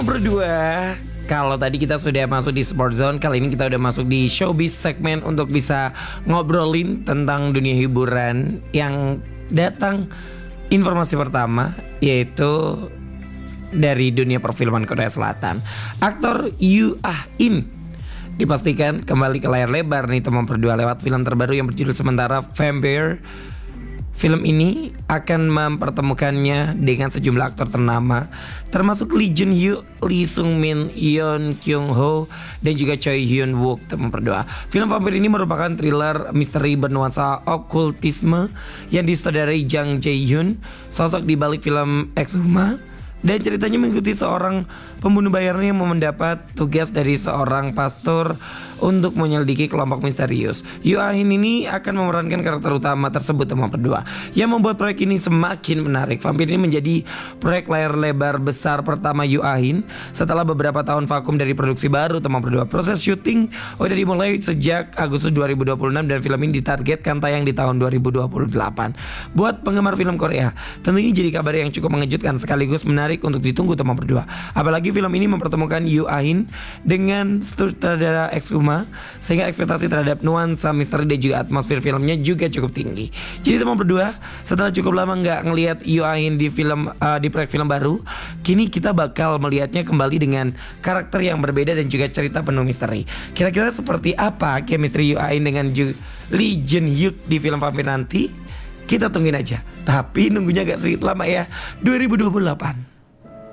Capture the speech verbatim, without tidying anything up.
Nomor dua, kalau tadi kita sudah masuk di Sport Zone, kali ini kita udah masuk di Showbiz segmen untuk bisa ngobrolin tentang dunia hiburan. Yang datang informasi pertama yaitu dari dunia perfilman Korea Selatan. Aktor Yoo Ah-in dipastikan kembali ke layar lebar nih teman berdua lewat film terbaru yang berjudul sementara Vampire. Film ini akan mempertemukannya dengan sejumlah aktor ternama termasuk Lee Jun Hyuk, Lee Sung Min, Yeon Kyung Ho, dan juga Choi Hyun Wook teman berdua. Film Vampire ini merupakan thriller misteri bernuansa okultisme yang disutradarai Jang Jae-hyun, sosok di balik film Exhuma. Dan ceritanya mengikuti seorang pembunuh bayaran yang mendapat tugas dari seorang pastor untuk menyelidiki kelompok misterius. Yoo Ah-in ini akan memerankan karakter utama tersebut teman berdua, yang membuat proyek ini semakin menarik. Vampire ini menjadi proyek layar lebar besar pertama Yoo Ah-in setelah beberapa tahun vakum dari produksi baru teman berdua. Proses syuting udah dimulai sejak Agustus dua ribu dua puluh enam dan film ini ditargetkan tayang di tahun dua ribu dua puluh delapan. Buat penggemar film Korea, tentu ini jadi kabar yang cukup mengejutkan sekaligus menarik untuk ditunggu teman berdua. Apalagi film ini mempertemukan Yoo Ah-in dengan sutradara Exhuma, sehingga ekspektasi terhadap nuansa misteri dan juga atmosfer filmnya juga cukup tinggi. Jadi teman berdua, setelah cukup lama nggak ngelihat Yoo Ah-in di film uh, di proyek film baru, kini kita bakal melihatnya kembali dengan karakter yang berbeda dan juga cerita penuh misteri. Kira-kira seperti apa chemistry Yoo Ah-in dengan Ju- Lee Jun Hyuk di film Vampire nanti? Kita tungguin aja. Tapi nunggunya agak sedikit lama ya, dua ribu dua puluh delapan.